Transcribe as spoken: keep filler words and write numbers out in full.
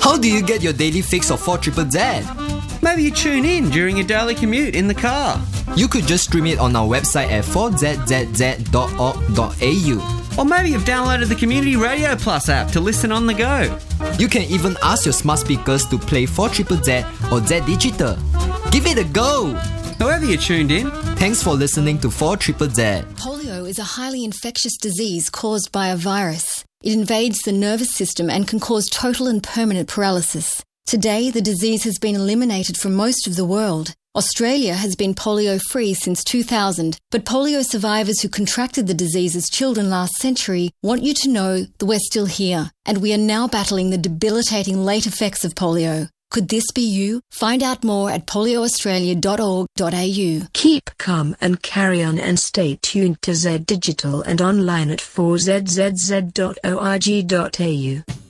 How do you get your daily fix of four Z Z Z? Maybe you tune in during your daily commute in the car. You could just stream it on our website at four z z z dot org dot a u. Or maybe you've downloaded the Community Radio Plus app to listen on the go. You can even ask your smart speakers to play four Z Z Z or Z Digital. Give it a go! However you're tuned in, thanks for listening to four Z Z Z. Polio is a highly infectious disease caused by a virus. It invades the nervous system and can cause total and permanent paralysis. Today, the disease has been eliminated from most of the world. Australia has been polio-free since two thousand, but polio survivors who contracted the disease as children last century want you to know that we're still here, and we are now battling the debilitating late effects of polio. Could this be you? Find out more at polio australia dot org dot a u. Keep calm and carry on, and stay tuned to Z Digital and online at four z z z dot org dot a u.